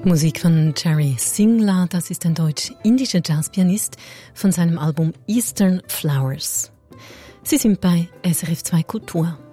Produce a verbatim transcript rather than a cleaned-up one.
Musik von Jerry Singla, das ist ein deutsch-indischer Jazzpianist von seinem Album Eastern Flowers. Sie sind bei S R F zwei Kultur.